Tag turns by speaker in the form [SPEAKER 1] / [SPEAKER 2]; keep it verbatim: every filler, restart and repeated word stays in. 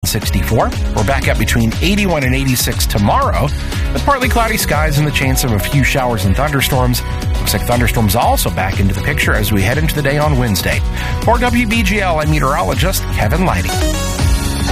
[SPEAKER 1] sixty-four. We're back up between eighty-one and eighty-six tomorrow, with partly cloudy skies and the chance of a few showers and thunderstorms. Looks like thunderstorms also back into the picture as we head into the day on Wednesday. For W B G L, I'm meteorologist Kevin Lighty.